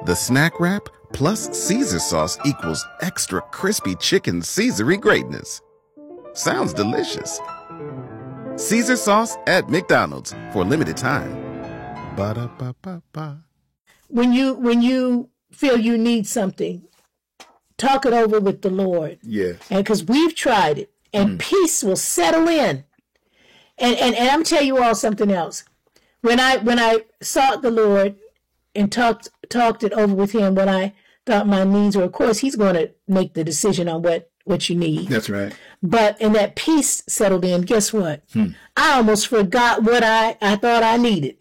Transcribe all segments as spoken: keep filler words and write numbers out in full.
The snack wrap plus Caesar sauce equals extra crispy chicken Caesary greatness. Sounds delicious. Caesar sauce at McDonald's for a limited time. Ba-da-ba-ba-ba. When you when you feel you need something, talk it over with the Lord. Yes. And because we've tried it, and mm. peace will settle in. And, and and I'm telling you all something else. When I when I sought the Lord and talked talked it over with him, what I thought my needs were, of course, he's going to make the decision on what, what you need. That's right. But and that peace settled in, guess what? Hmm. I almost forgot what I, I thought I needed.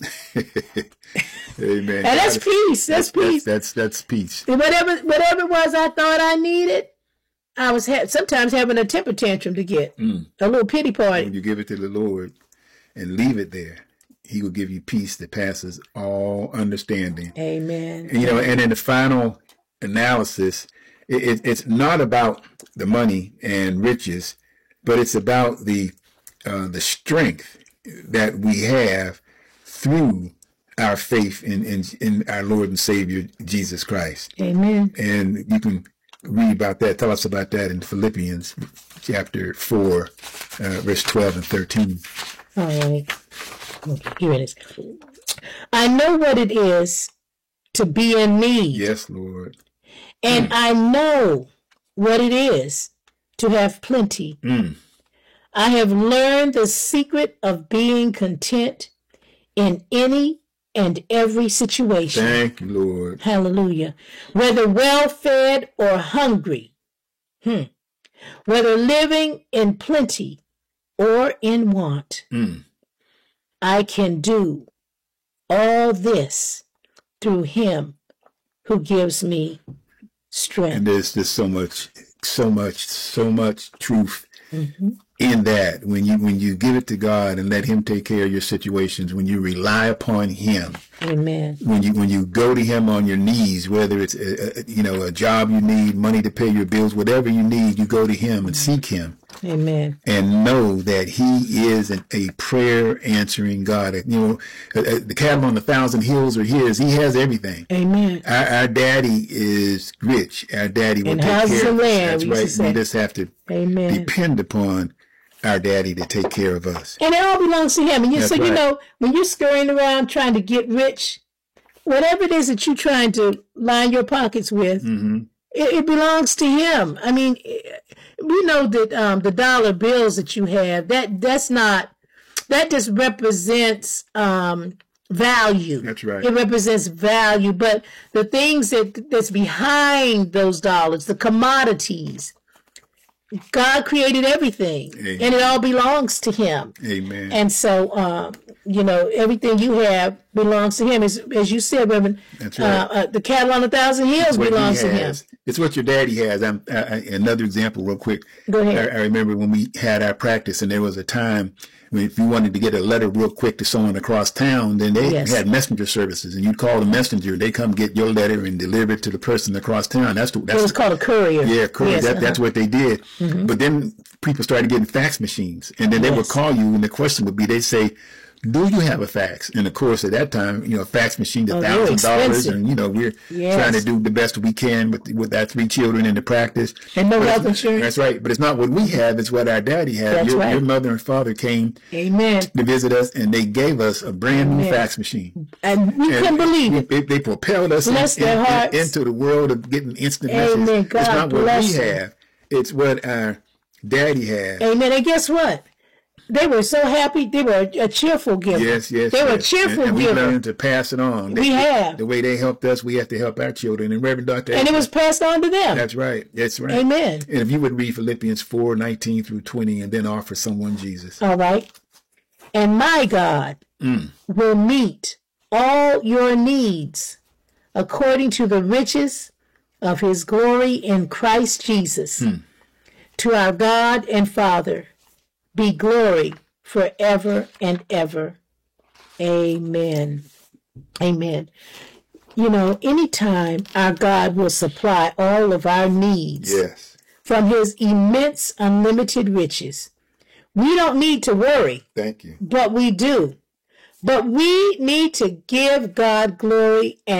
Amen. And that's peace. That's, that's peace. That's, that's that's peace. And whatever whatever it was I thought I needed, I was ha- sometimes having a temper tantrum to get mm. a little pity party. When you give it to the Lord and leave it there, he will give you peace that passes all understanding. Amen. And, you know, and in the final analysis, it, it, it's not about the money and riches, but it's about the uh, the strength that we have through our faith in, in in our Lord and Savior Jesus Christ. Amen. And you can read about that. Tell us about that in Philippians chapter four, uh, verse twelve and thirteen. All right. Okay, here it is. I know what it is to be in need. Yes, Lord. And mm. I know what it is to have plenty. Mm. I have learned the secret of being content in any and every situation. Thank you, Lord. Hallelujah. Whether well-fed or hungry, hmm. whether living in plenty or in want, mm. I can do all this through him who gives me strength. And there's just so much, so much, so much truth mm-hmm. in that. When you when you give it to God and let him take care of your situations, when you rely upon him, amen. When you when you go to him on your knees, whether it's a, a, you know a job you need, money to pay your bills, whatever you need, you go to him and seek him. Amen. And know that he is an, a prayer answering God. You know, uh, the cattle on the thousand hills are his. He has everything. Amen. Our, our daddy is rich. Our daddy will and take houses care of of us. Land, That's right. We just have to Amen. depend upon our daddy to take care of us. And it all belongs to him. And you, That's so, right. you know, when you're scurrying around trying to get rich, whatever it is that you're trying to line your pockets with, mm-hmm. it, it belongs to him. I mean, we know that um, the dollar bills that you have, that that's not, that just represents um, value. That's right. It represents value. But the things that that's behind those dollars, the commodities, God created everything. Amen. And it all belongs to him. Amen. And so, uh, you know, everything you have belongs to him. As, as you said, Reverend, That's right. uh, uh, the cattle on a thousand hills belongs to him. It's what your daddy has. I'm, I, another example real quick. Go ahead. I, I remember when we had our practice and there was a time when if you wanted to get a letter real quick to someone across town, then they Yes. had messenger services and you'd call the messenger. They come get your letter and deliver it to the person across town. That's, the, that's It was called a courier. Yeah, courier. Yes, that, uh-huh. That's what they did. Mm-hmm. But then people started getting fax machines and then they Yes. would call you and the question would be, they say, do you have a fax? And of course, at that time, you know, a fax machine's a Oh, thousand dollars, expensive. and you know we're Yes. trying to do the best we can with with our three children in the practice. And no But health it's- insurance. That's right, but it's not what we have; it's what our daddy had. That's Your, right. your mother and father came Amen. to visit us, and they gave us a brand new Amen. fax machine. And we And couldn't believe it. They, they propelled us in, Bless their in- in- hearts. into the world of getting instant Amen. messages. God It's not what bless we them. have; it's what our daddy had. Amen. And guess what? They were so happy. They were a cheerful giver. Yes, yes. They yes. were a cheerful and, and we giver. learned to pass it on. We They- have. The way they helped us, we have to help our children. And Reverend Doctor And it was passed on to them. That's right. That's right. Amen. And if you would read Philippians four, nineteen through twenty, and then offer someone Jesus. All right. And my God Mm. will meet all your needs according to the riches of his glory in Christ Jesus. Hmm. To our God and Father be glory forever and ever. Amen. Amen. You know, anytime our God will supply all of our needs Yes. from his immense, unlimited riches, we don't need to worry, Thank you. but we do. But we need to give God glory and